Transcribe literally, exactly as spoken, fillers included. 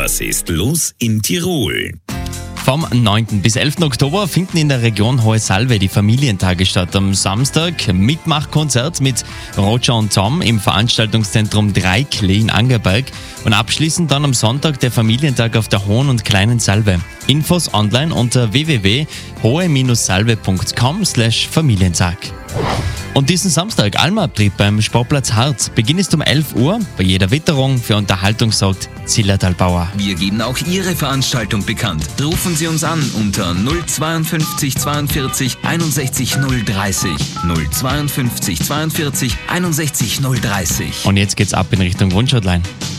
Was ist los in Tirol? Vom neunten bis elften Oktober finden in der Region Hohe Salve die Familientage statt. Am Samstag Mitmachkonzert mit Roger und Tom im Veranstaltungszentrum Dreiklee in Angerberg und abschließend dann am Sonntag der Familientag auf der Hohen und Kleinen Salve. Infos online unter w w w punkt hohe salve punkt com slash Familientag. Und diesen Samstag Almabtrieb beim Sportplatz Harz. Beginn ist um elf Uhr. Bei jeder Witterung für Unterhaltung sorgt Zillertalbauer. Wir geben auch Ihre Veranstaltung bekannt. Rufen Sie uns an unter null zweiundfünfzig zweiundvierzig einundsechzig null dreißig. null zweiundfünfzig zweiundvierzig einundsechzig null dreißig. Und jetzt geht's ab in Richtung Wunschhotline.